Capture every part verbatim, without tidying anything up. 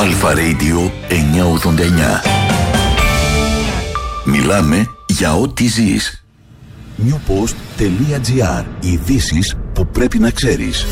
Αλφα Radio εννιακόσια ογδόντα εννιά. Μιλάμε για ό,τι ζεις. newpost.gr. Ειδήσεις που πρέπει να ξέρεις.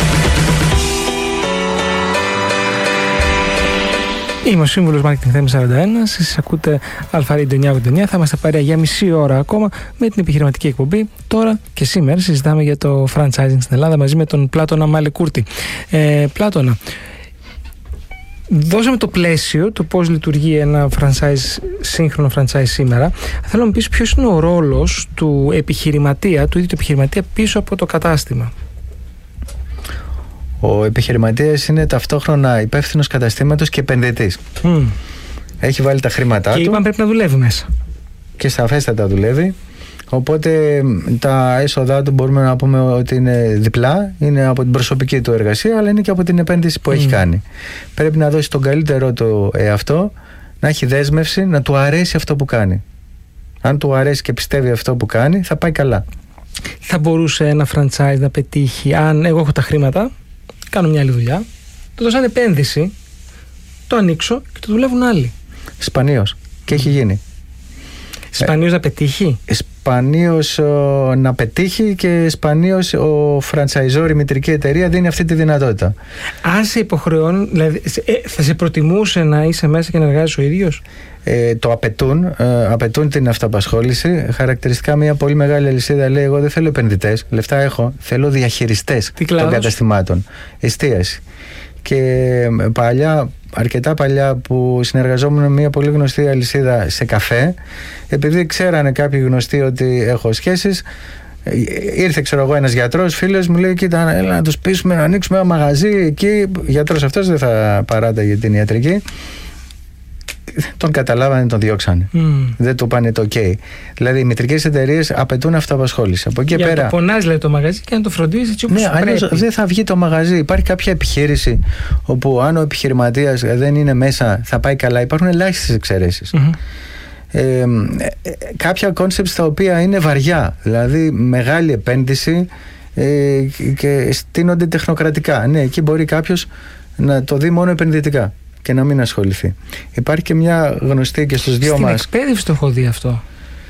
Είμαι ο σύμβουλος Marketing Θέμης σαράντα ένα. Εσείς ακούτε Αλφα Radio εννιακόσια ογδόντα εννιά. Θα είμαστε παρέα για μισή ώρα ακόμα με την επιχειρηματική εκπομπή. Τώρα και σήμερα συζητάμε για το franchising στην Ελλάδα μαζί με τον Πλάτωνα Μαλικούρτη. Ε, Πλάτωνα, δώσαμε το πλαίσιο το πώς λειτουργεί ένα franchise, σύγχρονο franchise σήμερα. Θέλω να μου πεις ποιος είναι ο ρόλος του επιχειρηματία, του ίδιου του επιχειρηματία πίσω από το κατάστημα. Ο επιχειρηματίας είναι ταυτόχρονα υπεύθυνος καταστήματος και επενδυτής. Mm. Έχει βάλει τα χρήματά και του. Και είπαν πρέπει να δουλεύει μέσα. Και σαφέστατα δουλεύει. Οπότε τα έσοδά του μπορούμε να πούμε ότι είναι διπλά. Είναι από την προσωπική του εργασία, αλλά είναι και από την επένδυση που mm. έχει κάνει. Πρέπει να δώσει τον καλύτερό του εαυτό, να έχει δέσμευση, να του αρέσει αυτό που κάνει. Αν του αρέσει και πιστεύει αυτό που κάνει, θα πάει καλά. Θα μπορούσε ένα franchise να πετύχει αν εγώ έχω τα χρήματα, κάνω μια άλλη δουλειά, το δώσω σαν επένδυση, το ανοίξω και το δουλεύουν άλλοι? Σπανίως. Και έχει γίνει. Σπανίως ε, να πετύχει. Σπανίως ο, να πετύχει και σπανίως ο franchisor, η μητρική εταιρεία, δίνει αυτή τη δυνατότητα. Αν σε υποχρεώνει, δηλαδή ε, θα σε προτιμούσε να είσαι μέσα και να εργάζεσαι ο ίδιος? Ε, το απαιτούν, ε, απαιτούν την αυτοαπασχόληση. Χαρακτηριστικά μια πολύ μεγάλη αλυσίδα λέει: εγώ δεν θέλω επενδυτές, λεφτά έχω, θέλω διαχειριστές των καταστημάτων. Εστίαση. Και παλιά, αρκετά παλιά, που συνεργαζόμουν με μια πολύ γνωστή αλυσίδα σε καφέ, επειδή ξέρανε κάποιοι γνωστοί ότι έχω σχέσεις, ήρθε ξέρω εγώ ένας γιατρός φίλος μου, λέει: κοίτα, έλα να τους πείσουμε να ανοίξουμε ένα μαγαζί εκεί. Γιατρός αυτός δεν θα παράταγε την ιατρική. Τον καταλάβανε, τον διώξανε. Mm. Δεν του πάνε το ok. Δηλαδή οι μητρικές εταιρείες απαιτούν αυτοαπασχόληση. Από εκεί για πέρα. Να το πονάς δηλαδή το μαγαζί και να το φροντίζεις έτσι όπως ναι, πρέπει. αλλιώς δεν θα βγει το μαγαζί. Υπάρχει κάποια επιχείρηση όπου αν ο επιχειρηματίας δεν είναι μέσα θα πάει καλά. Υπάρχουν ελάχιστες εξαιρέσεις. Mm-hmm. Ε, ε, κάποια κόνσεπτ τα οποία είναι βαριά. Δηλαδή μεγάλη επένδυση ε, και στείνονται τεχνοκρατικά. Ναι, εκεί μπορεί κάποιος να το δει μόνο επενδυτικά και να μην ασχοληθεί. Υπάρχει και μια γνωστή και στους δυο μας. Στην εκπαίδευση το έχω δει αυτό.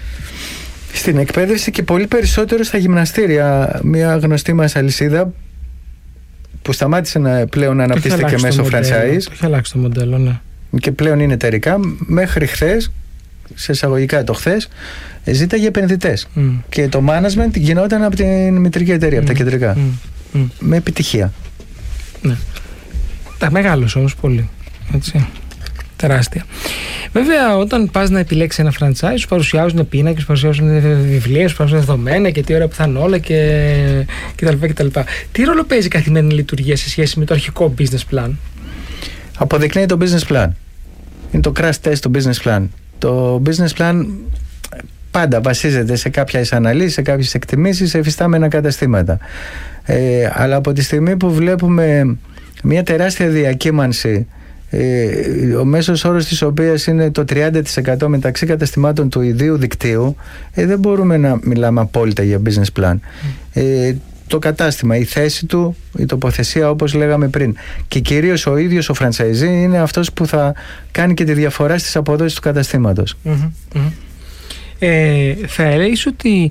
Στην εκπαίδευση και πολύ περισσότερο στα γυμναστήρια. Μια γνωστή μας αλυσίδα που σταμάτησε να, πλέον να αναπτύσσεται και μέσω franchise. Το έχει αλλάξει το μοντέλο, ναι. Και πλέον είναι εταιρικά. Μέχρι χθες, σε εισαγωγικά το χθες, ζήταγε επενδυτές. Mm. Και το management γινόταν από την μητρική εταιρεία, mm. από τα κεντρικά. Mm. Mm. Με επιτυχία. Ναι. Τα μεγάλος όμως πολύ. Έτσι. Τεράστια. Βέβαια, όταν πας να επιλέξεις ένα franchise, σου παρουσιάζουν πίνακες, σου παρουσιάζουν βιβλία, σου παρουσιάζουν δεδομένα και τι ωραία που θα είναι όλα και, και τα λοιπά και τα λοιπά. Τι ρόλο παίζει η καθημερινή λειτουργία σε σχέση με το αρχικό business plan? Αποδεικνύει το business plan. Είναι το crash test του business plan. Το business plan πάντα βασίζεται σε κάποιες αναλύσεις, σε κάποιες εκτιμήσεις, σε εφιστάμενα καταστήματα. Ε, αλλά από τη στιγμή που βλέπουμε μια τεράστια διακύμανση, ε, ο μέσος όρος της οποίας είναι το τριάντα τοις εκατό μεταξύ καταστημάτων του ιδίου δικτύου, ε, δεν μπορούμε να μιλάμε απόλυτα για business plan. Ε, το κατάστημα, η θέση του, η τοποθεσία όπως λέγαμε πριν, και κυρίως ο ίδιος ο franchisee είναι αυτός που θα κάνει και τη διαφορά στις αποδόσεις του καταστήματος. Mm-hmm, mm-hmm. Ε, θα έλεγες ότι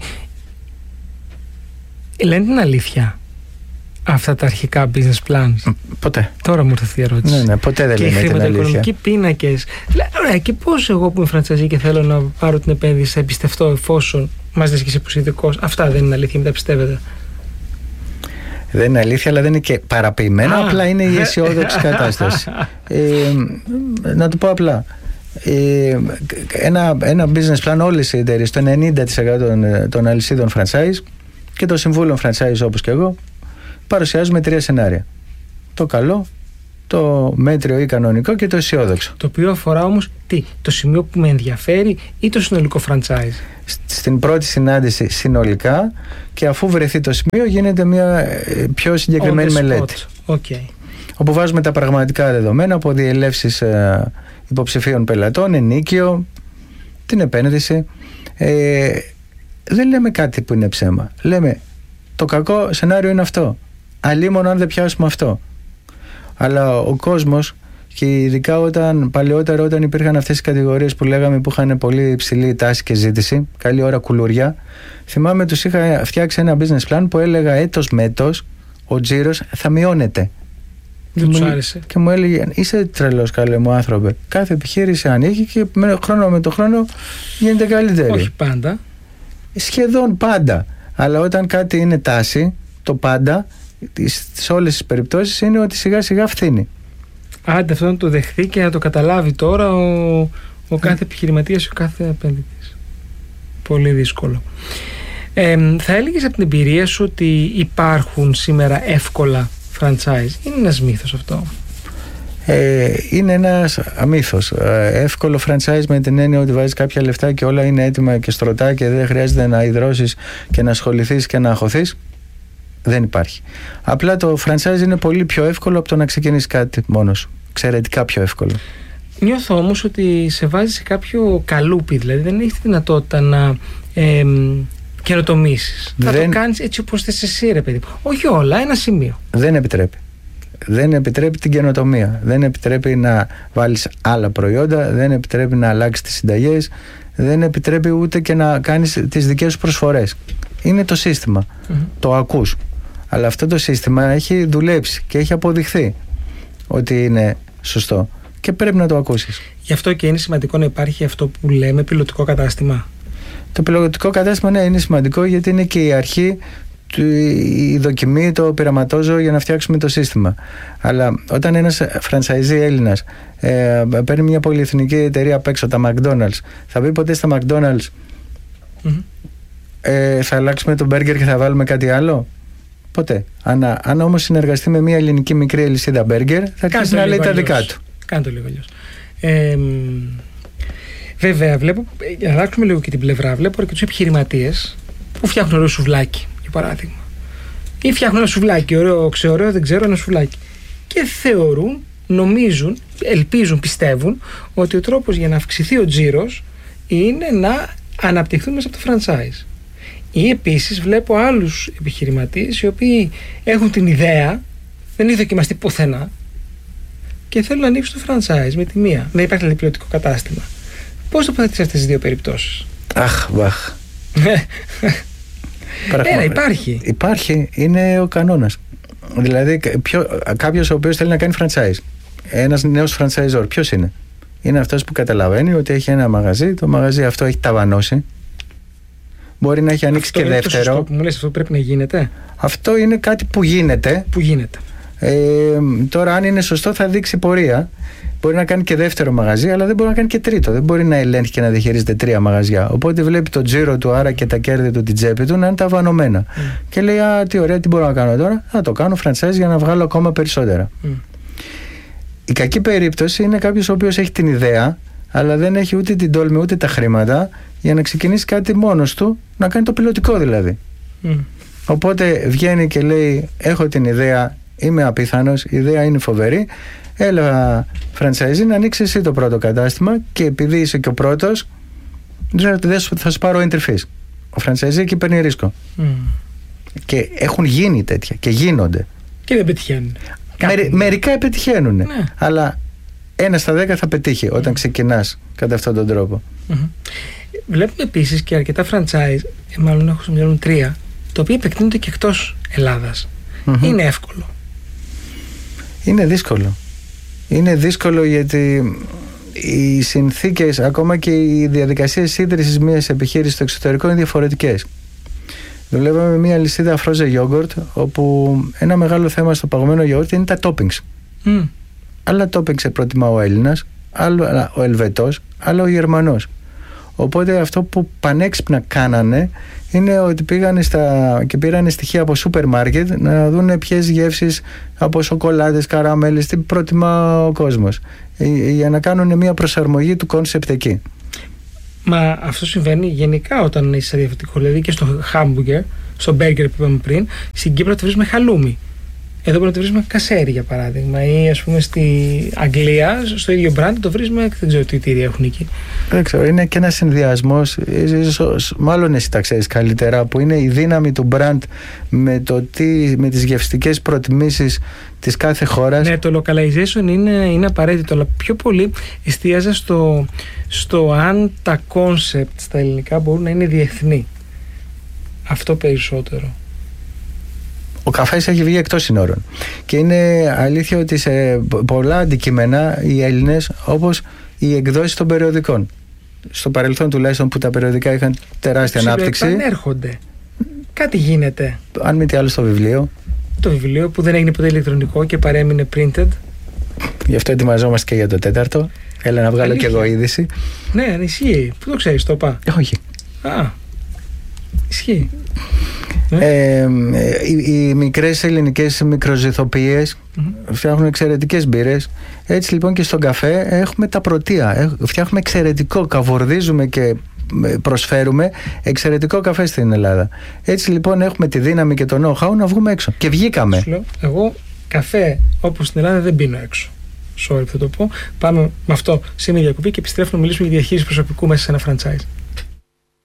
λένε την αλήθεια αυτά τα αρχικά business plans? Ποτέ. Τώρα μου ήρθε αυτή η ερώτηση. Ναι, ναι, ποτέ δεν λένε την αλήθεια. Και οι χρηματοοικονομικοί πίνακες. Ωραία, και πώς εγώ που είμαι franchisee και θέλω να πάρω την επένδυση θα εμπιστευτώ εφόσον μας λες και εσύ που είσαι ειδικός? Αυτά δεν είναι αλήθεια, μην τα πιστεύετε? Δεν είναι αλήθεια, αλλά δεν είναι και παραποιημένα. Α, απλά είναι η αισιόδοξη κατάσταση. ε, να το πω απλά. Ε, ένα, ένα business plan, όλες οι εταιρείες, το ενενήντα τοις εκατό των, των αλυσίδων franchise και των συμβούλων franchise όπως και εγώ, παρουσιάζουμε τρία σενάρια. Το καλό, το μέτριο ή κανονικό και το αισιόδοξο. Το οποίο αφορά όμως τι, το σημείο που με ενδιαφέρει ή το συνολικό franchise? Στην πρώτη συνάντηση συνολικά, και αφού βρεθεί το σημείο γίνεται μια πιο συγκεκριμένη μελέτη. Okay. Όπου βάζουμε τα πραγματικά δεδομένα από διελεύσεις ε, υποψηφίων πελατών, ενίκιο, την επένδυση. Ε, δεν λέμε κάτι που είναι ψέμα. Λέμε το κακό σενάριο είναι αυτό. Αλλήμον αν δεν πιάσουμε αυτό. Αλλά ο κόσμος Και ειδικά όταν, παλαιότερα, όταν υπήρχαν αυτές οι κατηγορίες που λέγαμε που είχαν πολύ υψηλή τάση και ζήτηση, καλή ώρα κουλούρια, θυμάμαι τους είχα φτιάξει ένα business plan που έλεγα έτος με έτος ο τζίρος θα μειώνεται. Δεν τους άρεσε. Και μου έλεγε, είσαι τρελός καλέ μου άνθρωπε. Κάθε επιχείρηση ανοίγει και με, χρόνο με το χρόνο γίνεται καλύτερη. Όχι πάντα. Σχεδόν πάντα. Αλλά όταν κάτι είναι τάση, το πάντα, σε όλες τις περιπτώσεις είναι ότι σιγά σιγά φθήνει. Άντε αυτό να το δεχθεί και να το καταλάβει τώρα ο, ο κάθε επιχειρηματίας ή ο κάθε επενδυτής. Πολύ δύσκολο. Ε, θα έλεγες από την εμπειρία σου ότι υπάρχουν σήμερα εύκολα franchise? Είναι ένας μύθος αυτό? Ε, είναι ένας μύθος. Ε, εύκολο franchise με την έννοια ότι βάζεις κάποια λεφτά και όλα είναι έτοιμα και στρωτά και δεν χρειάζεται να ιδρώσεις και να ασχοληθείς και να αγχωθείς. Δεν υπάρχει. Απλά το franchise είναι πολύ πιο εύκολο από το να ξεκινήσεις κάτι μόνος σου. Εξαιρετικά πιο εύκολο. Νιώθω όμως ότι σε βάζει σε κάποιο καλούπι, δηλαδή δεν έχεις τη δυνατότητα να ε, καινοτομήσεις. Δεν... Θα το κάνεις έτσι όπως θες εσύ, ρε παιδί. Όχι όλα, ένα σημείο. Δεν επιτρέπει. Δεν επιτρέπει την καινοτομία. Δεν επιτρέπει να βάλεις άλλα προϊόντα. Δεν επιτρέπει να αλλάξεις τις συνταγές. Δεν επιτρέπει ούτε και να κάνεις τις δικές σου προσφορές. Είναι το σύστημα. Mm-hmm. Το ακούς. Αλλά αυτό το σύστημα έχει δουλέψει και έχει αποδειχθεί ότι είναι σωστό. Και πρέπει να το ακούσεις. Γι' αυτό και είναι σημαντικό να υπάρχει αυτό που λέμε πιλωτικό κατάστημα. Το πιλωτικό κατάστημα, ναι, είναι σημαντικό γιατί είναι και η αρχή, η δοκιμή, το πειραματόζωο για να φτιάξουμε το σύστημα. Αλλά όταν ένας franchisee Έλληνας ε, παίρνει μια πολυεθνική εταιρεία απ' έξω, τα McDonald's, θα πει ποτέ στα McDonald's mm-hmm. ε, θα αλλάξουμε το μπέργκερ και θα βάλουμε κάτι άλλο? Ποτέ. Αν, αν όμως συνεργαστεί με μια ελληνική μικρή αλυσίδα μπέργκερ, θα αρχίσει να λέει τα δικά του. Κάνε το λίγο αλλιώς. Ε, βέβαια, βλέπω, για να αλλάξουμε λίγο και την πλευρά, βλέπω αρκετούς επιχειρηματίες που φτιάχνουν ωραίο σουβλάκι, για παράδειγμα. Ή φτιάχνουν ένα σουβλάκι, ωραίο, ξεωραίο, δεν ξέρω, ένα σουβλάκι. Και θεωρούν, νομίζουν, ελπίζουν, πιστεύουν ότι ο τρόπος για να αυξηθεί ο τζίρος είναι να αναπτυχθούν μέσα από το franchise. Ή επίσης βλέπω άλλους επιχειρηματίες οι οποίοι έχουν την ιδέα, δεν έχει δοκιμαστεί πουθενά και θέλουν να ανοίξουν το franchise με τη μία. Δεν υπάρχει δηλαδή πιλωτικό κατάστημα. Πώς τοποθετείς αυτές τις δύο περιπτώσεις? Αχ, βαχ. Ένα, υπάρχει. Υπάρχει, είναι ο κανόνας. Δηλαδή κάποιος ο οποίος θέλει να κάνει franchise, ένας νέος franchisor, ποιος είναι? Είναι αυτός που καταλαβαίνει ότι έχει ένα μαγαζί, το μαγαζί αυτό έχει ταβανώσει. Μπορεί να έχει ανοίξει αυτό και δεύτερο. Αυτό που μου λες, αυτό πρέπει να γίνεται. Αυτό είναι κάτι που γίνεται. Που γίνεται. Ε, τώρα, αν είναι σωστό, θα δείξει πορεία. Μπορεί να κάνει και δεύτερο μαγαζί, αλλά δεν μπορεί να κάνει και τρίτο. Δεν μπορεί να ελέγχει και να διαχειρίζεται τρία μαγαζιά. Οπότε βλέπει το τζίρο του, άρα και τα κέρδη του, την τσέπη του να είναι ταβανωμένα. Mm. Και λέει, α, τι ωραία, τι μπορώ να κάνω τώρα? Θα το κάνω franchise για να βγάλω ακόμα περισσότερα. Mm. Η κακή περίπτωση είναι κάποιος ο οποίος έχει την ιδέα, αλλά δεν έχει ούτε την τόλμη ούτε τα χρήματα για να ξεκινήσει κάτι μόνος του, να κάνει το πιλωτικό δηλαδή. Mm. Οπότε βγαίνει και λέει, έχω την ιδέα, είμαι απίθανος, η ιδέα είναι φοβερή, έλα franchisee να ανοίξει εσύ το πρώτο κατάστημα και επειδή είσαι και ο πρώτος, θα σου πάρω entry fees. Ο franchisee εκεί παίρνει ρίσκο. Mm. Και έχουν γίνει τέτοια και γίνονται. Και δεν πετυχαίνουν. Μερι, μερικά πετυχαίνουν, ναι. Αλλά ένα στα δέκα θα πετύχει όταν ξεκινάς κατά αυτόν τον τρόπο. Mm-hmm. Βλέπουμε επίσης και αρκετά franchise, μάλλον έχω στο μυαλό μου τρία, τα οποία επεκτείνονται και εκτός Ελλάδας. Mm-hmm. Είναι εύκολο? Είναι δύσκολο. Είναι δύσκολο γιατί οι συνθήκες, ακόμα και οι διαδικασίες ίδρυσης μιας επιχείρησης στο εξωτερικό είναι διαφορετικές. Δουλεύαμε με μια λυσίδα frozen yogurt, όπου ένα μεγάλο θέμα στο παγωμένο γιαούρτι είναι τα toppings. Mm. Άλλα toppings προτιμά ο Έλληνας, άλλο ο Ελβετός, άλλο ο Γερμανός. Οπότε αυτό που πανέξυπνα κάνανε είναι ότι πήγανε στα, και πήρανε στοιχεία από σούπερ μάρκετ να δουν ποιες γεύσεις από σοκολάτες, καραμέλες, τι προτιμά ο κόσμος, για να κάνουν μια προσαρμογή του κόνσεπτ εκεί. Μα αυτό συμβαίνει γενικά όταν είσαι διαφορετικό. Δηλαδή και στο χάμπουργκερ, στο μπέργκερ που είπαμε πριν, στην Κύπρο το βρίσκουμε χαλούμι. Εδώ μπορούμε να το βρούμε κασέρι για παράδειγμα, ή ας πούμε στη Αγγλία, στο ίδιο brand το βρούμε, δεν ξέρω τι τύρια έχουν εκεί. Δεν ξέρω, είναι και ένας συνδυασμός, μάλλον εσύ τα ξέρεις καλύτερα, που είναι η δύναμη του brand με, το τι, με τις γευστικές προτιμήσεις της κάθε χώρας. Ναι, το localization είναι, είναι απαραίτητο, αλλά πιο πολύ εστίαζα στο, στο αν τα concept στα ελληνικά μπορούν να είναι διεθνή. Αυτό περισσότερο. Ο καφές έχει βγει εκτός συνόρων και είναι αλήθεια ότι σε πολλά αντικείμενα οι Έλληνες, όπως οι εκδόσεις των περιοδικών, στο παρελθόν τουλάχιστον που τα περιοδικά είχαν τεράστια ανάπτυξη, επανέρχονται. Κάτι γίνεται. Αν μη τι άλλο στο βιβλίο. Το βιβλίο που δεν έγινε ποτέ ηλεκτρονικό και παρέμεινε printed. Γι' αυτό ετοιμαζόμαστε και για το τέταρτο. Έλα να βγάλω Αλήθεια. Και εγώ είδηση. Ναι, ισχύει. Πού το ξέρεις, το είπα. Όχι. Α, ισχύει. Ε, οι, οι μικρές ελληνικές μικροζυθοποιίες mm-hmm. φτιάχνουν εξαιρετικές μπύρες. Έτσι λοιπόν και στον καφέ έχουμε τα πρωτεία. Φτιάχνουμε εξαιρετικό, καβορδίζουμε και προσφέρουμε εξαιρετικό καφέ στην Ελλάδα. Έτσι λοιπόν έχουμε τη δύναμη και το know-how να βγούμε έξω. Και βγήκαμε. Εγώ καφέ όπως στην Ελλάδα δεν πίνω έξω. Sorry που θα το πω. Πάμε με αυτό σε μια διακοπή και επιστρέφουμε να μιλήσουμε για διαχείριση προσωπικού μέσα σε ένα franchise.